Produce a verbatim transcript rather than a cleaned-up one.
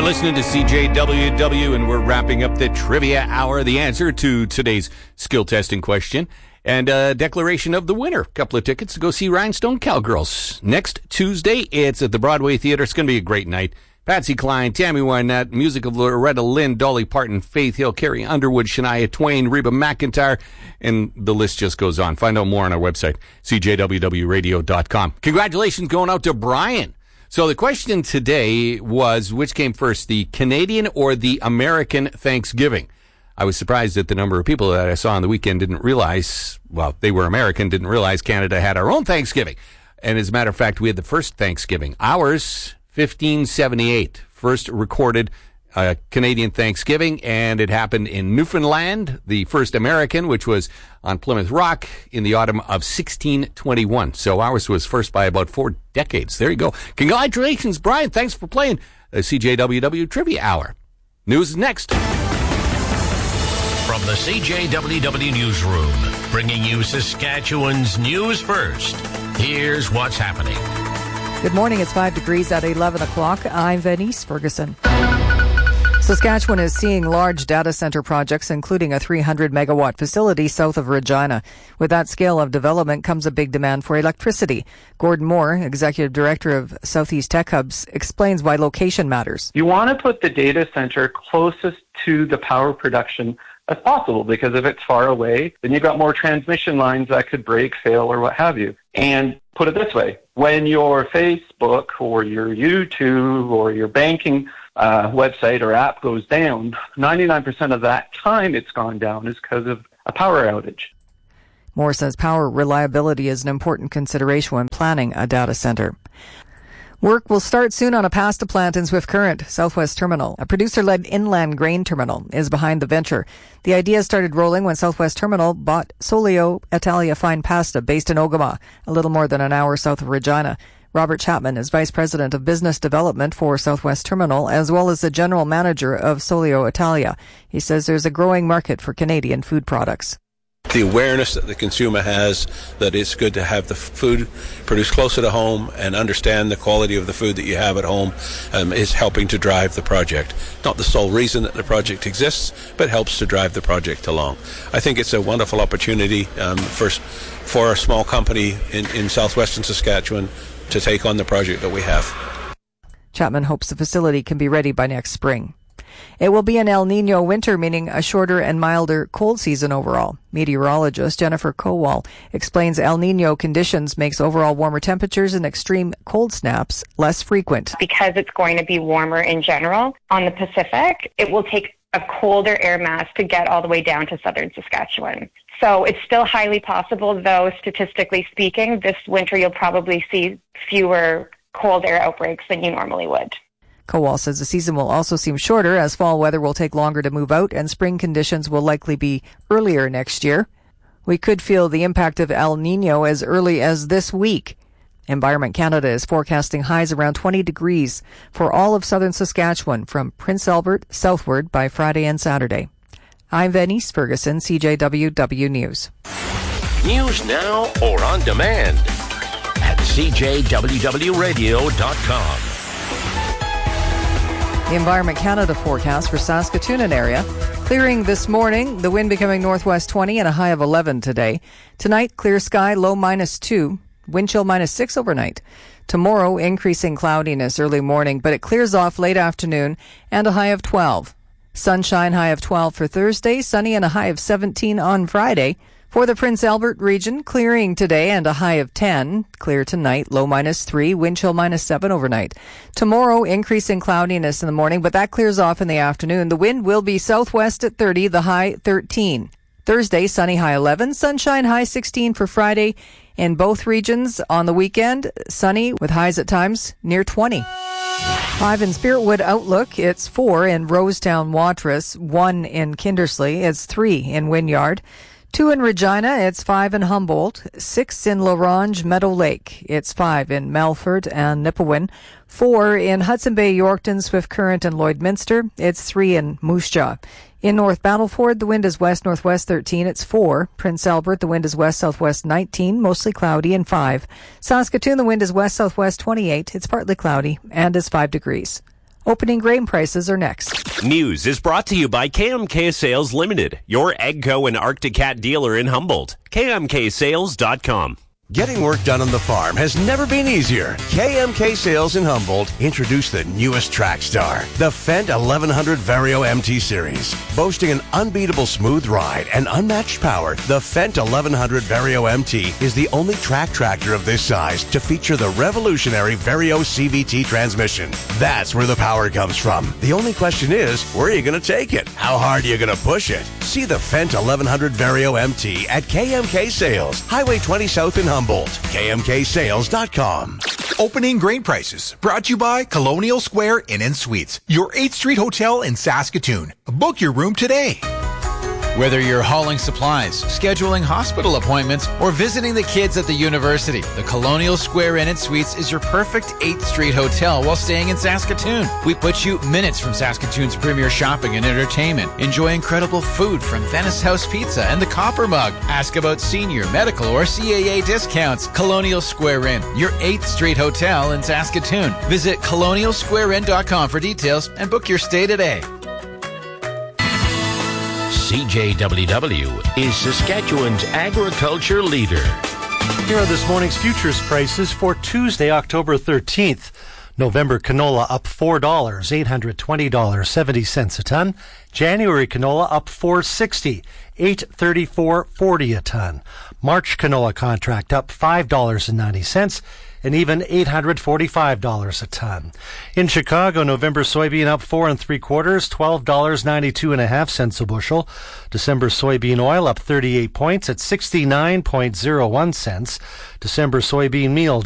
listening to C J W W, and we're wrapping up the trivia hour. The answer to today's skill testing question and a declaration of the winner. A couple of tickets to go see Rhinestone Cowgirls next Tuesday. It's at the Broadway Theater. It's going to be a great night. Patsy Cline, Tammy Wynette, music of Loretta Lynn, Dolly Parton, Faith Hill, Carrie Underwood, Shania Twain, Reba McEntire, and the list just goes on. Find out more on our website, C J W W radio dot com. Congratulations going out to Brian. So the question today was, which came first, the Canadian or the American Thanksgiving? I was surprised at the number of people that I saw on the weekend didn't realize, well, they were American, didn't realize Canada had our own Thanksgiving. And as a matter of fact, we had the first Thanksgiving. Ours, fifteen seventy-eight, first recorded uh, Canadian Thanksgiving, and it happened in Newfoundland, the first American, which was on Plymouth Rock in the autumn of sixteen twenty-one. So ours was first by about four decades. There you go. Congratulations, Brian. Thanks for playing the C J W W Trivia Hour. News next. From the C J W W Newsroom, bringing you Saskatchewan's news first. Here's what's happening. Good morning. It's five degrees at eleven o'clock. I'm Venice Ferguson. Saskatchewan is seeing large data center projects, including a three hundred megawatt facility south of Regina. With that scale of development comes a big demand for electricity. Gordon Moore, Executive Director of Southeast Tech Hubs, explains why location matters. You want to put the data center closest to the power production as possible, because if it's far away, then you've got more transmission lines that could break, fail, or what have you. And put it this way, when your Facebook or your YouTube or your banking uh, website or app goes down, ninety-nine percent of that time it's gone down is because of a power outage. Moore says power reliability is an important consideration when planning a data center. Work will start soon on a pasta plant in Swift Current, Southwest Terminal. A producer-led inland grain terminal is behind the venture. The idea started rolling when Southwest Terminal bought Solio Italia Fine Pasta based in Ogama, a little more than an hour south of Regina. Robert Chapman is Vice President of Business Development for Southwest Terminal, as well as the General Manager of Solio Italia. He says there's a growing market for Canadian food products. The awareness that the consumer has that it's good to have the food produced closer to home and understand the quality of the food that you have at home um, is helping to drive the project. Not the sole reason that the project exists, but helps to drive the project along. I think it's a wonderful opportunity um, for, for a small company in, in southwestern Saskatchewan to take on the project that we have. Chapman hopes the facility can be ready by next spring. It will be an El Nino winter, meaning a shorter and milder cold season overall. Meteorologist Jennifer Kowal explains El Nino conditions makes overall warmer temperatures and extreme cold snaps less frequent. Because it's going to be warmer in general on the Pacific, it will take a colder air mass to get all the way down to southern Saskatchewan. So it's still highly possible, though, statistically speaking, this winter you'll probably see fewer cold air outbreaks than you normally would. Kowal says the season will also seem shorter as fall weather will take longer to move out and spring conditions will likely be earlier next year. We could feel the impact of El Nino as early as this week. Environment Canada is forecasting highs around twenty degrees for all of southern Saskatchewan from Prince Albert southward by Friday and Saturday. I'm Venice Ferguson, C J W W News. News now or on demand at C J W W radio dot com. The Environment Canada forecast for Saskatoon and area. Clearing this morning, the wind becoming northwest twenty and a high of eleven today. Tonight, clear sky, low minus two. Wind chill minus six overnight. Tomorrow, increasing cloudiness early morning, but it clears off late afternoon and a high of twelve. Sunshine, high of twelve for Thursday, sunny and a high of seventeen on Friday. For the Prince Albert region, clearing today and a high of ten. Clear tonight, low minus three, wind chill minus seven overnight. Tomorrow, increasing cloudiness in the morning, but that clears off in the afternoon. The wind will be southwest at thirty, the high thirteen. Thursday, sunny, high eleven, sunshine, high sixteen for Friday. In both regions on the weekend, sunny with highs at times near twenty. Five in Spiritwood Outlook, it's four in Rosetown Watrous, one in Kindersley, it's three in Wynyard. Two in Regina, it's five in Humboldt. Six in La Ronge, Meadow Lake. It's five in Melfort and Nipawin. Four in Hudson Bay, Yorkton, Swift Current, and Lloydminster. It's three in Moose Jaw. In North Battleford, the wind is west-northwest thirteen. It's four. Prince Albert, the wind is west-southwest nineteen, mostly cloudy, and five. Saskatoon, the wind is west-southwest twenty-eight. It's partly cloudy, and is five degrees. Opening grain prices are next. News is brought to you by K M K Sales Limited, your AGCO and Arctic Cat dealer in Humboldt. K M K sales dot com. Getting work done on the farm has never been easier. K M K Sales in Humboldt introduced the newest track star, the Fendt eleven hundred Vario M T Series. Boasting an unbeatable smooth ride and unmatched power, the Fendt eleven hundred Vario M T is the only track tractor of this size to feature the revolutionary Vario C V T transmission. That's where the power comes from. The only question is, where are you going to take it? How hard are you going to push it? See the Fendt eleven hundred Vario M T at K M K Sales, Highway twenty South in Humboldt. Humboldt. K M K sales dot com. Opening grain prices brought to you by Colonial Square Inn and Suites, your eighth Street Hotel in Saskatoon. Book your room today. Whether you're hauling supplies, scheduling hospital appointments, or visiting the kids at the university, the Colonial Square Inn and Suites is your perfect eighth Street hotel while staying in Saskatoon. We put you minutes from Saskatoon's premier shopping and entertainment. Enjoy incredible food from Venice House Pizza and the Copper Mug. Ask about senior, medical, or C A A discounts. Colonial Square Inn, your eighth Street hotel in Saskatoon. Visit colonial square inn dot com for details and book your stay today. C J W W is Saskatchewan's agriculture leader. Here are this morning's futures prices for Tuesday, October thirteenth. November canola up four dollars, eight hundred twenty dollars and seventy cents a ton. January canola up four dollars and sixty cents, eight hundred thirty-four dollars and forty cents a ton. March canola contract up five dollars and ninety cents. And even eight hundred forty-five dollars a ton. In Chicago, November soybean up four and three quarters, twelve dollars and ninety-two and a half cents a bushel. December soybean oil up thirty-eight points at sixty-nine point oh one cents. December soybean meal